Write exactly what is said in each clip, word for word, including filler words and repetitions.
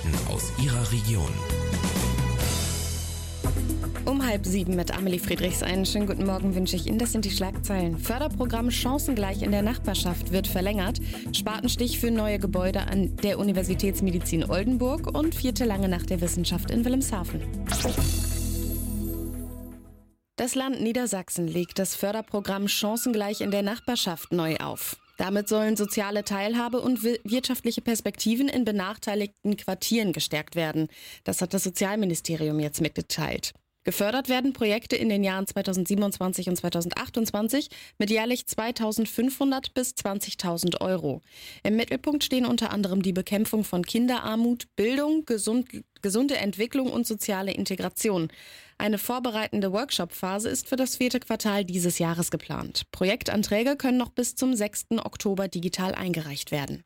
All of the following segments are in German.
Nachrichten aus Ihrer Region. Um halb sieben mit Amelie Friedrichs. Einen schönen guten Morgen wünsche ich Ihnen. Das sind die Schlagzeilen. Förderprogramm Chancengleich in der Nachbarschaft wird verlängert. Spatenstich für neue Gebäude an der Universitätsmedizin Oldenburg und vierte lange Nacht der Wissenschaft in Wilhelmshaven. Das Land Niedersachsen legt das Förderprogramm Chancengleich in der Nachbarschaft neu auf. Damit sollen soziale Teilhabe und wirtschaftliche Perspektiven in benachteiligten Quartieren gestärkt werden. Das hat das Sozialministerium jetzt mitgeteilt. Gefördert werden Projekte in den Jahren zweitausendsiebenundzwanzig und zweitausendachtundzwanzig mit jährlich zweitausendfünfhundert bis zwanzigtausend Euro. Im Mittelpunkt stehen unter anderem die Bekämpfung von Kinderarmut, Bildung, gesund, gesunde Entwicklung und soziale Integration. Eine vorbereitende Workshop-Phase ist für das vierte Quartal dieses Jahres geplant. Projektanträge können noch bis zum sechsten Oktober digital eingereicht werden.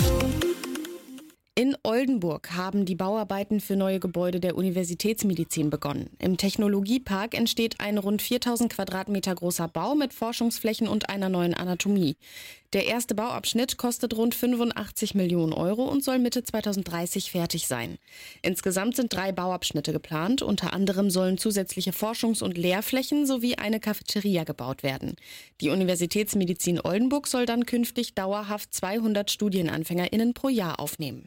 In Oldenburg haben die Bauarbeiten für neue Gebäude der Universitätsmedizin begonnen. Im Technologiepark entsteht ein rund viertausend Quadratmeter großer Bau mit Forschungsflächen und einer neuen Anatomie. Der erste Bauabschnitt kostet rund fünfundachtzig Millionen Euro und soll Mitte zweitausenddreißig fertig sein. Insgesamt sind drei Bauabschnitte geplant. Unter anderem sollen zusätzliche Forschungs- und Lehrflächen sowie eine Cafeteria gebaut werden. Die Universitätsmedizin Oldenburg soll dann künftig dauerhaft zweihundert StudienanfängerInnen pro Jahr aufnehmen.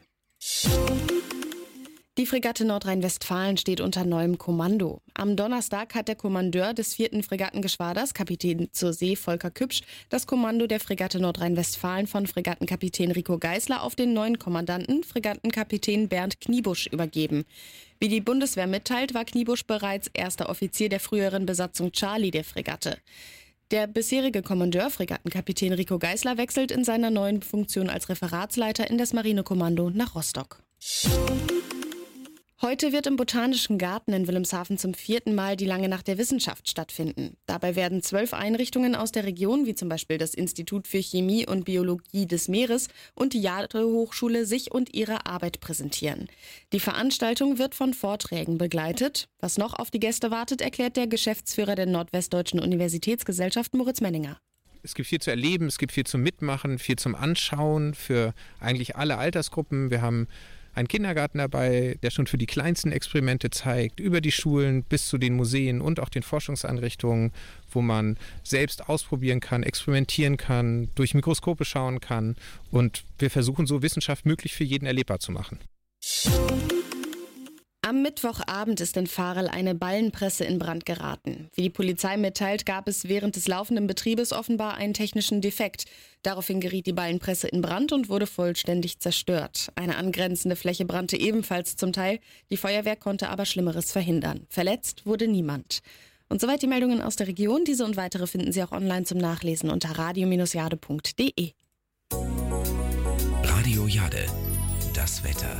Die Fregatte Nordrhein-Westfalen steht unter neuem Kommando. Am Donnerstag hat der Kommandeur des vierten Fregattengeschwaders, Kapitän zur See Volker Küpsch, das Kommando der Fregatte Nordrhein-Westfalen von Fregattenkapitän Rico Geisler auf den neuen Kommandanten, Fregattenkapitän Bernd Kniebusch, übergeben. Wie die Bundeswehr mitteilt, war Kniebusch bereits erster Offizier der früheren Besatzung Charlie der Fregatte. Der bisherige Kommandeur, Fregattenkapitän Rico Geisler, wechselt in seiner neuen Funktion als Referatsleiter in das Marinekommando nach Rostock. Heute wird im Botanischen Garten in Wilhelmshaven zum vierten Mal die lange Nacht der Wissenschaft stattfinden. Dabei werden zwölf Einrichtungen aus der Region, wie zum Beispiel das Institut für Chemie und Biologie des Meeres und die Jade-Hochschule, sich und ihre Arbeit präsentieren. Die Veranstaltung wird von Vorträgen begleitet. Was noch auf die Gäste wartet, erklärt der Geschäftsführer der Nordwestdeutschen Universitätsgesellschaft, Moritz Menninger. Es gibt viel zu erleben, es gibt viel zum Mitmachen, viel zum Anschauen für eigentlich alle Altersgruppen. Wir haben einen Kindergarten dabei, der schon für die kleinsten Experimente zeigt, über die Schulen bis zu den Museen und auch den Forschungseinrichtungen, wo man selbst ausprobieren kann, experimentieren kann, durch Mikroskope schauen kann. Und wir versuchen so Wissenschaft möglich für jeden erlebbar zu machen. Am Mittwochabend ist in Varel eine Ballenpresse in Brand geraten. Wie die Polizei mitteilt, gab es während des laufenden Betriebes offenbar einen technischen Defekt. Daraufhin geriet die Ballenpresse in Brand und wurde vollständig zerstört. Eine angrenzende Fläche brannte ebenfalls zum Teil. Die Feuerwehr konnte aber Schlimmeres verhindern. Verletzt wurde niemand. Und soweit die Meldungen aus der Region. Diese und weitere finden Sie auch online zum Nachlesen unter radio Bindestrich jade Punkt de. Radio Jade, das Wetter.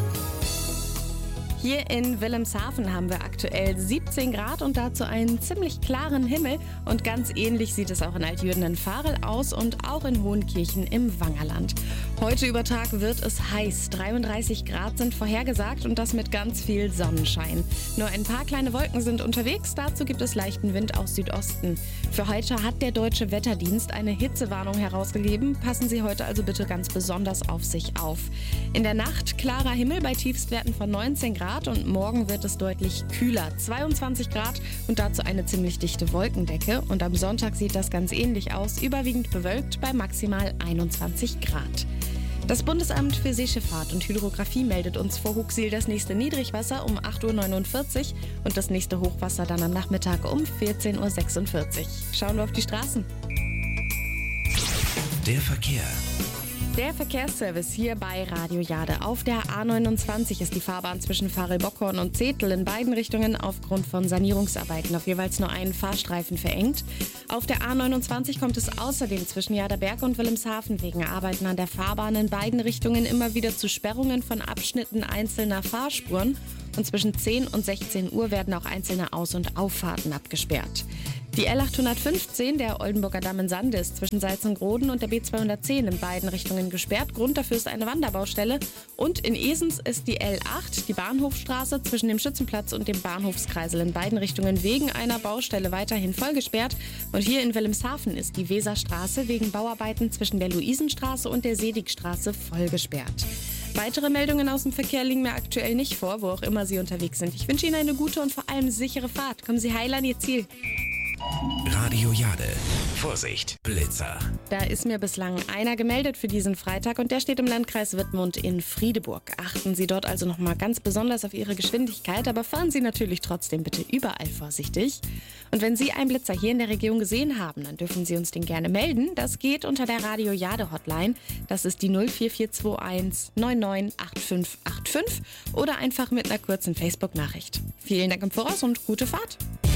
Hier in Wilhelmshaven haben wir aktuell siebzehn Grad und dazu einen ziemlich klaren Himmel. Und ganz ähnlich sieht es auch in Altjürden in Varel aus und auch in Hohenkirchen im Wangerland. Heute über Tag wird es heiß. dreiunddreißig Grad sind vorhergesagt und das mit ganz viel Sonnenschein. Nur ein paar kleine Wolken sind unterwegs. Dazu gibt es leichten Wind aus Südosten. Für heute hat der Deutsche Wetterdienst eine Hitzewarnung herausgegeben. Passen Sie heute also bitte ganz besonders auf sich auf. In der Nacht klarer Himmel bei Tiefstwerten von neunzehn Grad. Und morgen wird es deutlich kühler, zweiundzwanzig Grad und dazu eine ziemlich dichte Wolkendecke. Und am Sonntag sieht das ganz ähnlich aus, überwiegend bewölkt bei maximal einundzwanzig Grad. Das Bundesamt für Seeschifffahrt und Hydrographie meldet uns vor Huxil das nächste Niedrigwasser um acht Uhr neunundvierzig und das nächste Hochwasser dann am Nachmittag um vierzehn Uhr sechsundvierzig. Schauen wir auf die Straßen. Der Verkehr. Der Verkehrsservice hier bei Radio Jade. Auf der A neunundzwanzig ist die Fahrbahn zwischen Varel-Bockhorn und Zetel in beiden Richtungen aufgrund von Sanierungsarbeiten auf jeweils nur einen Fahrstreifen verengt. Auf der A neunundzwanzig kommt es außerdem zwischen Jaderberg und Wilhelmshaven wegen Arbeiten an der Fahrbahn in beiden Richtungen immer wieder zu Sperrungen von Abschnitten einzelner Fahrspuren. Und zwischen zehn und sechzehn Uhr werden auch einzelne Aus- und Auffahrten abgesperrt. Die L achthundertfünfzehn, der Oldenburger Damm in Sande, ist zwischen Salzengroden und der B zweihundertzehn in beiden Richtungen gesperrt. Grund dafür ist eine Wanderbaustelle. Und in Esens ist die L acht, die Bahnhofstraße, zwischen dem Schützenplatz und dem Bahnhofskreisel in beiden Richtungen wegen einer Baustelle weiterhin voll gesperrt. Und hier in Wilhelmshaven ist die Weserstraße wegen Bauarbeiten zwischen der Luisenstraße und der Sedigstraße voll gesperrt. Weitere Meldungen aus dem Verkehr liegen mir aktuell nicht vor, wo auch immer Sie unterwegs sind. Ich wünsche Ihnen eine gute und vor allem sichere Fahrt. Kommen Sie heil an Ihr Ziel. Radio Jade. Vorsicht, Blitzer. Da ist mir bislang einer gemeldet für diesen Freitag und der steht im Landkreis Wittmund in Friedeburg. Achten Sie dort also nochmal ganz besonders auf Ihre Geschwindigkeit, aber fahren Sie natürlich trotzdem bitte überall vorsichtig. Und wenn Sie einen Blitzer hier in der Region gesehen haben, dann dürfen Sie uns den gerne melden. Das geht unter der Radio Jade Hotline. Das ist die null vier vier zwei eins neun neun acht fünf acht fünf oder einfach mit einer kurzen Facebook-Nachricht. Vielen Dank im Voraus und gute Fahrt.